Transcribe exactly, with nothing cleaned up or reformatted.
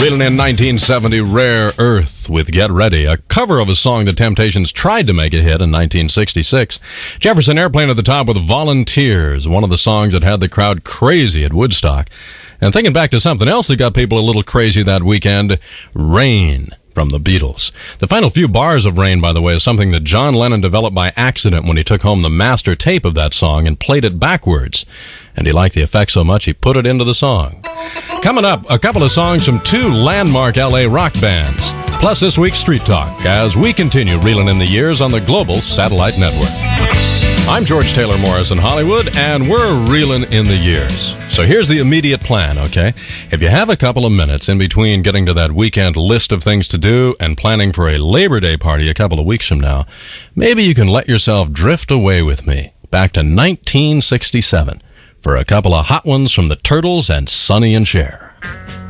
Reeling in nineteen seventy, Rare Earth with Get Ready, a cover of a song the Temptations tried to make a hit in nineteen sixty-six. Jefferson Airplane at the top with Volunteers, one of the songs that had the crowd crazy at Woodstock. And thinking back to something else that got people a little crazy that weekend, Rain from the Beatles. The final few bars of Rain, by the way, is something that John Lennon developed by accident when he took home the master tape of that song and played it backwards. And he liked the effect so much he put it into the song. Coming up, a couple of songs from two landmark L A rock bands, plus this week's Street Talk, as we continue reeling in the years on the Global Satellite Network. I'm George Taylor Morris in Hollywood, and we're reeling in the years. So here's the immediate plan, okay? If you have a couple of minutes in between getting to that weekend list of things to do and planning for a Labor Day party a couple of weeks from now, maybe you can let yourself drift away with me back to nineteen sixty-seven for a couple of hot ones from the Turtles and Sonny and Cher.